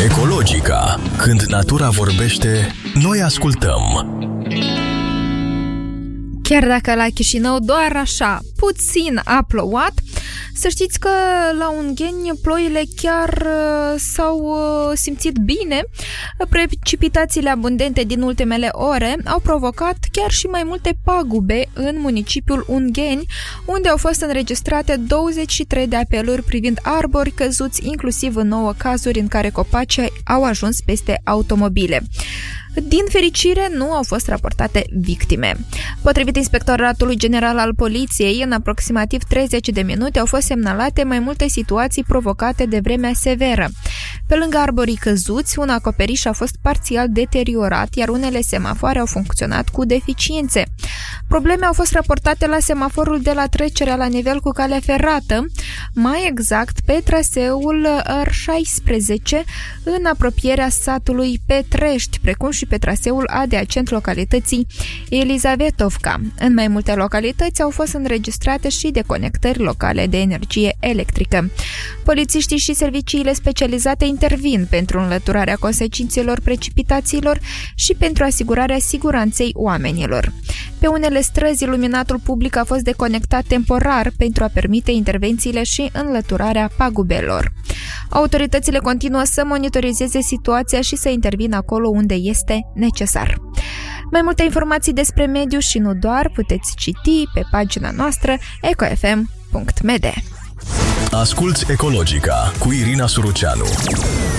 Ecologica. Când natura vorbește, noi ascultăm. Chiar dacă la Chișinău doar așa, puțin a plouat, să știți că la Ungheni ploile chiar s-au simțit bine. Precipitațiile abundente din ultimele ore au provocat chiar și mai multe pagube în municipiul Ungheni, unde au fost înregistrate 23 de apeluri privind arbori căzuți, inclusiv în 9 cazuri în care copacii au ajuns peste automobile. Din fericire, nu au fost raportate victime. Potrivit Inspectoratului General al Poliției, în aproximativ 30 de minute au fost semnalate mai multe situații provocate de vremea severă. Pe lângă arborii căzuți, un acoperiș a fost parțial deteriorat, iar unele semafoare au funcționat cu deficiențe. Probleme au fost raportate la semaforul de la trecerea la nivel cu calea ferată, mai exact pe traseul R16, în apropierea satului Petrești, precum și pe traseul adiacent localității Elizavetovca. În mai multe localități au fost înregistrate și deconectări locale de energie electrică. Polițiștii și serviciile specializate intervin pentru înlăturarea consecințelor precipitațiilor și pentru asigurarea siguranței oamenilor. Pe unele străzi, iluminatul public a fost deconectat temporar pentru a permite intervențiile și înlăturarea pagubelor. Autoritățile continuă să monitorizeze situația și să intervină acolo unde este necesar. Mai multe informații despre mediu și nu doar puteți citi pe pagina noastră ecofm.md. Asculți Ecologica cu Irina Suruceanu.